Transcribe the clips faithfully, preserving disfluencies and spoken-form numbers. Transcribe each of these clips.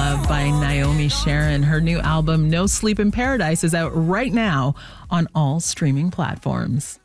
Love by Naomi Sharon. Her new album, No Sleep in Paradise, is out right now on all streaming platforms.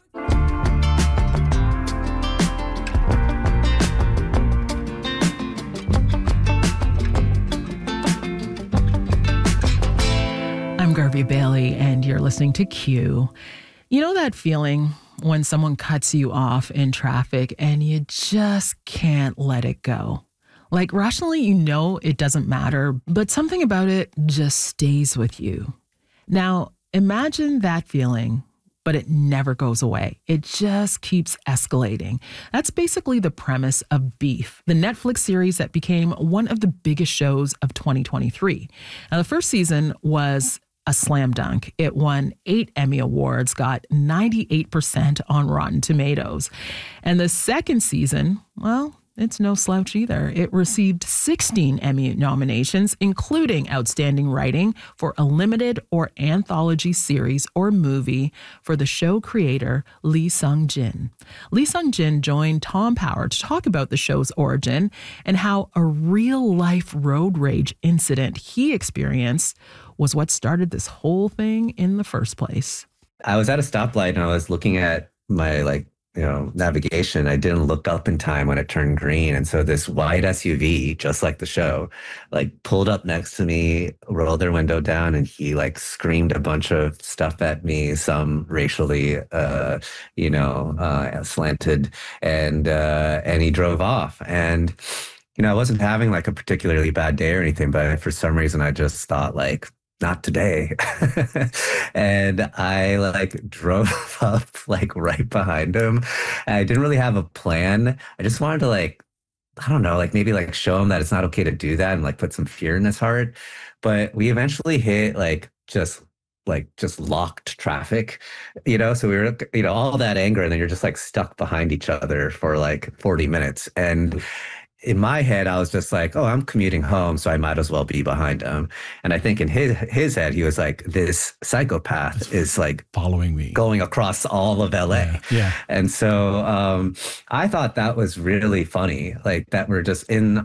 I'm Garvey Bailey, and you're listening to Q. You know that feeling when someone cuts you off in traffic and you just can't let it go? Like, rationally, you know it doesn't matter, but something about it just stays with you. Now, imagine that feeling, but it never goes away. It just keeps escalating. That's basically the premise of Beef, the Netflix series that became one of the biggest shows of twenty twenty-three. Now, the first season was a slam dunk. It won eight Emmy Awards, got ninety-eight percent on Rotten Tomatoes. And the second season, well, it's no slouch either. It received sixteen Emmy nominations, including Outstanding Writing for a limited or anthology series or movie for the show creator Lee Sung-jin. Lee Sung-jin joined Tom Power to talk about the show's origin and how a real-life road rage incident he experienced was what started this whole thing in the first place. I was at a stoplight and I was looking at my, like, you know, navigation. I didn't look up in time when it turned green. And so this white S U V, just like the show, like pulled up next to me, rolled their window down, and he like screamed a bunch of stuff at me, some racially, uh, you know, uh, slanted, and, uh, and he drove off. And, you know, I wasn't having like a particularly bad day or anything, but for some reason I just thought like, not today. And I like drove up like right behind him. I didn't really have a plan. I just wanted to like, I don't know, like maybe like show him that it's not okay to do that and like put some fear in his heart. But we eventually hit like just like just locked traffic, you know? So we were, you know, all that anger, and then you're just like stuck behind each other for like forty minutes. And in my head, I was just like, oh, I'm commuting home, so I might as well be behind him. And I think in his his head, he was like, this psychopath is like following me, going across all of L A. Yeah, yeah. And so um, I thought that was really funny, like that we're just in